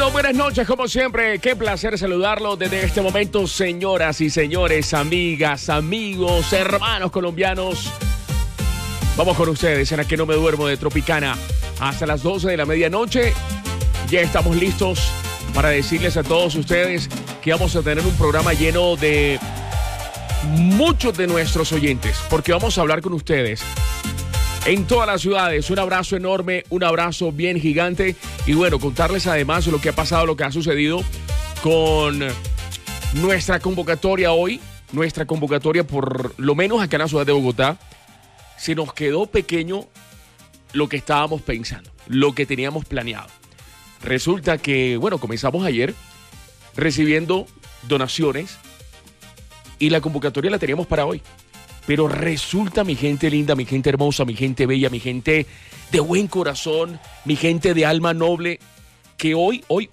Bienvenido, buenas noches, como siempre. Qué placer saludarlo desde este momento, señoras y señores, amigas, amigos, hermanos colombianos. Vamos con ustedes en Aquí No Me Duermo de Tropicana hasta las 12 de la medianoche. Ya estamos listos para decirles a todos ustedes que vamos a tener un programa lleno de muchos de nuestros oyentes, porque vamos a hablar con ustedes en todas las ciudades. Un abrazo enorme, un abrazo bien gigante. Y bueno, contarles además lo que ha pasado, lo que ha sucedido con nuestra convocatoria hoy. Nuestra convocatoria, por lo menos acá en la ciudad de Bogotá, se nos quedó pequeño lo que estábamos pensando, lo que teníamos planeado. Resulta que, bueno, comenzamos ayer recibiendo donaciones y la convocatoria la teníamos para hoy. Pero resulta, mi gente linda, mi gente hermosa, mi gente bella, mi gente de buen corazón, mi gente de alma noble, que hoy, o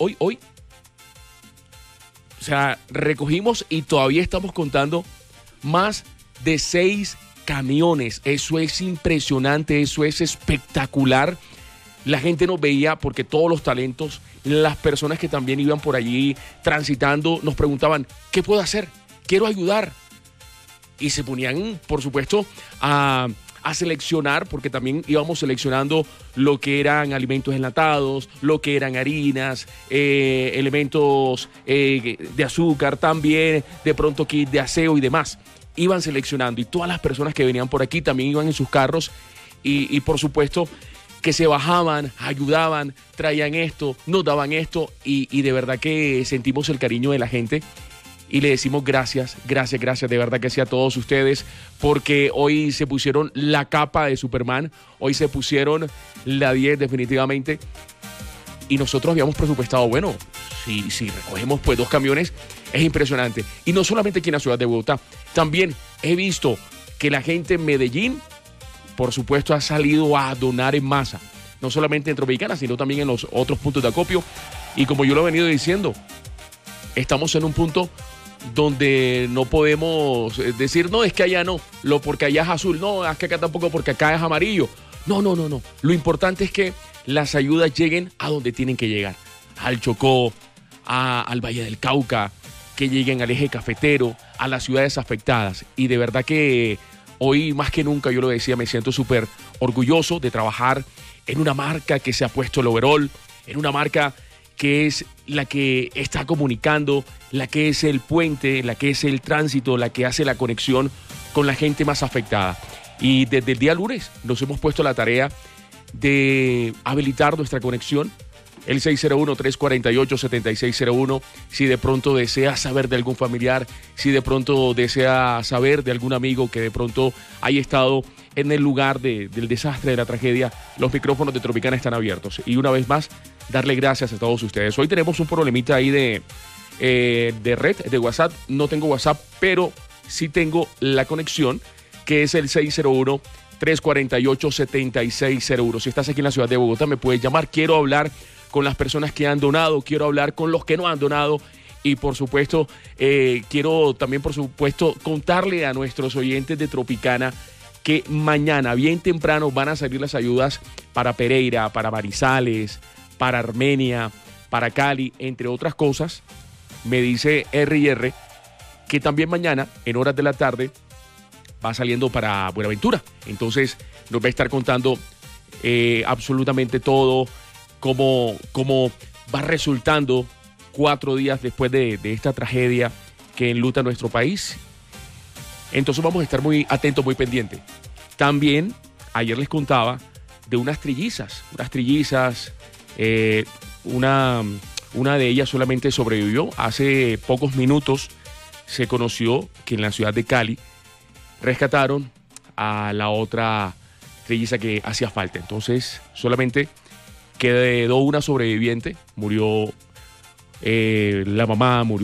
sea, recogimos y todavía estamos contando más de 6 camiones. Eso es impresionante, eso es espectacular. La gente nos veía porque todos los talentos, las personas que también iban por allí transitando, nos preguntaban, ¿qué puedo hacer? Quiero ayudar. Y se ponían, por supuesto, a seleccionar, porque también íbamos seleccionando lo que eran alimentos enlatados, lo que eran harinas, elementos de azúcar también, de pronto kit de aseo y demás. Iban seleccionando y todas las personas que venían por aquí también iban en sus carros y por supuesto que se bajaban, ayudaban, traían esto, nos daban esto y de verdad que sentimos el cariño de la gente. Y le decimos gracias, de verdad que sí a todos ustedes, porque hoy se pusieron la capa de Superman, hoy se pusieron la 10 definitivamente, y nosotros habíamos presupuestado, bueno, si recogemos pues 2 camiones, es impresionante. Y no solamente aquí en la ciudad de Bogotá, también he visto que la gente en Medellín, por supuesto, ha salido a donar en masa, no solamente en Tropicana, sino también en los otros puntos de acopio, y como yo lo he venido diciendo, estamos en un punto donde no podemos decir, no, es que allá no, porque allá es azul, no, es que acá tampoco porque acá es amarillo. No. Lo importante es que las ayudas lleguen a donde tienen que llegar, al Chocó, al Valle del Cauca, que lleguen al eje cafetero, a las ciudades afectadas. Y de verdad que hoy más que nunca, yo lo decía, me siento súper orgulloso de trabajar en una marca que se ha puesto el overall, en una marca que es la que está comunicando, la que es el puente, la que es el tránsito, la que hace la conexión con la gente más afectada. Y desde el día lunes nos hemos puesto la tarea de habilitar nuestra conexión, el 601-348-7601, si de pronto desea saber de algún familiar, si de pronto desea saber de algún amigo que de pronto haya estado en el lugar del desastre, de la tragedia, los micrófonos de Tropicana están abiertos. Y una vez más, darle gracias a todos ustedes. Hoy tenemos un problemita ahí de red, de WhatsApp. No tengo WhatsApp, pero sí tengo la conexión, que es el 601-348-7601. Si estás aquí en la ciudad de Bogotá, me puedes llamar. Quiero hablar con las personas que han donado, quiero hablar con los que no han donado y por supuesto quiero también por supuesto contarle a nuestros oyentes de Tropicana que mañana bien temprano van a salir las ayudas para Pereira, para Manizales, para Armenia, para Cali, entre otras cosas. Me dice R&R que también mañana en horas de la tarde va saliendo para Buenaventura, entonces nos va a estar contando absolutamente todo, cómo va resultando 4 días después de esta tragedia que enluta nuestro país. Entonces vamos a estar muy atentos, muy pendientes. También ayer les contaba de unas trillizas, una de ellas solamente sobrevivió. Hace pocos minutos se conoció que en la ciudad de Cali rescataron a la otra trilliza que hacía falta. Entonces solamente quedó una sobreviviente, murió la mamá, murió